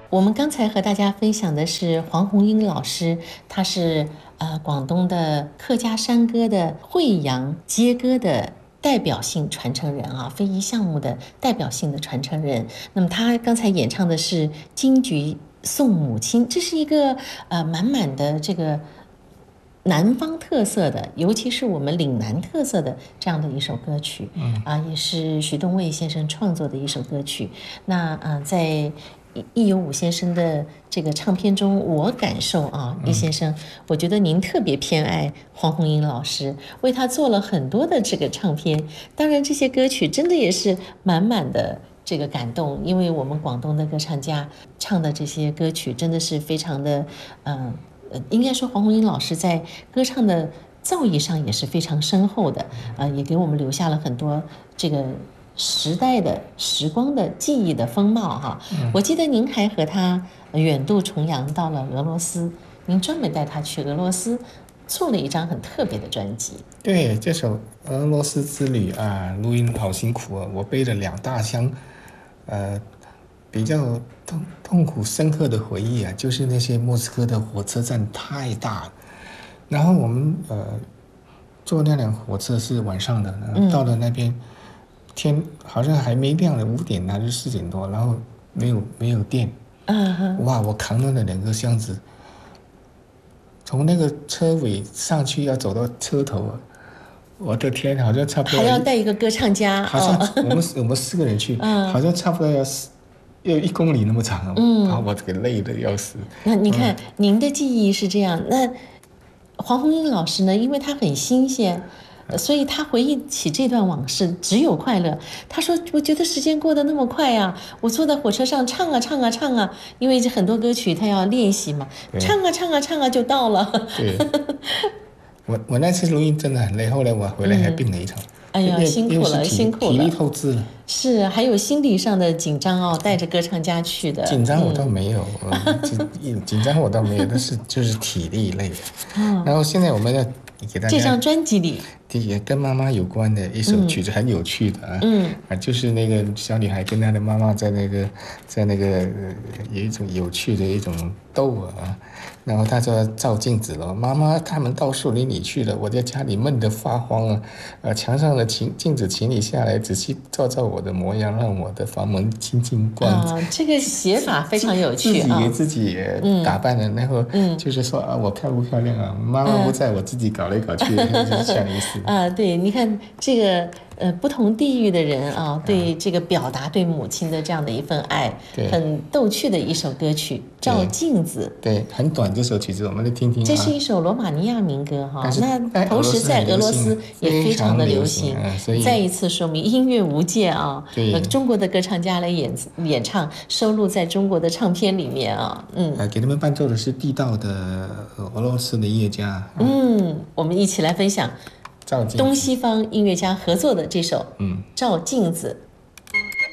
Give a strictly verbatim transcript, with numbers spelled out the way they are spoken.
我们刚才和大家分享的是黄宏英老师，他是呃广东的客家山歌的惠阳接歌的代表性传承人啊，非遗项目的代表性的传承人。那么他刚才演唱的是金菊送母亲，这是一个呃满满的这个南方特色的，尤其是我们岭南特色的这样的一首歌曲，嗯啊，也是徐东卫先生创作的一首歌曲。那呃，在易有武先生的这个唱片中，我感受啊，易先生，我觉得您特别偏爱黄宏英老师，为他做了很多的这个唱片。当然，这些歌曲真的也是满满的这个感动，因为我们广东的歌唱家唱的这些歌曲真的是非常的，嗯、呃，应该说黄宏英老师在歌唱的造诣上也是非常深厚的，呃，也给我们留下了很多这个时代的时光的记忆的风貌哈。嗯、我记得您还和他远渡重洋到了俄罗斯，您专门带他去俄罗斯做了一张很特别的专辑。 对，这首俄罗斯之旅啊，录音好辛苦啊，我背了两大箱，呃。比较痛痛苦深刻的回忆啊，就是那些莫斯科的火车站太大了，然后我们呃坐那辆火车是晚上的，然后到了那边、嗯、天好像还没亮了，五点还是四点多，然后没有没有电，嗯、哇，我扛了那两个箱子，从那个车尾上去要走到车头，我的天，好像差不多还要带一个歌唱家， 好像我们、哦、我们四个人去，嗯、好像差不多要有一公里那么长，嗯，把我给累得要死。 那你看、嗯，您的记忆是这样，那黄宏英老师呢？因为他很新鲜，所以他回忆起这段往事只有快乐。他说：“我觉得时间过得那么快啊，我坐在火车上唱啊唱啊唱啊，因为很多歌曲他要练习嘛，唱啊唱啊唱啊就到了。” 对，我我那次录音真的很累，后来我回来还病了一场。嗯哎呀，辛苦了，辛苦了， 体力透支了。 是，还有心理上的紧张哦，带着歌唱家去的。 紧张我倒没有，嗯、紧张我倒没有，但是就是体力累。嗯、然后现在我们要给大家这张专辑里， 也跟妈妈有关的一首曲子，很有趣的啊。嗯啊，就是那个小女孩跟她的妈妈在那个在那个、呃、有一种有趣的一种斗啊。然后他说照镜子了，妈妈他们到树林里去了，我在家里闷得发慌啊！呃，墙上的镜镜子，请你下来仔细照照我的模样，让我的房门清清光。 啊，这个写法非常有趣啊！ 自己给自己打扮的，然后就是说、嗯、啊，我漂不漂亮啊？妈妈不在，我自己搞来搞去，就是这样意思。 啊，对，你看这个。呃，不同地域的人啊，对这个表达对母亲的这样的一份爱，很逗趣的一首歌曲《照镜子》。 对，很短这首曲子，我们来听听、啊。 这是一首罗马尼亚民歌哈，那同时在俄罗斯也非常的流行， 流行所以再一次说明音乐无界啊。 对， 中国的歌唱家来演演唱，收录在中国的唱片里面啊。嗯， 呃，给他们伴奏的是地道的俄罗斯的音乐家。 嗯，我们一起来分享。 照镜子东西方音乐家合作的这首《 嗯照镜子》。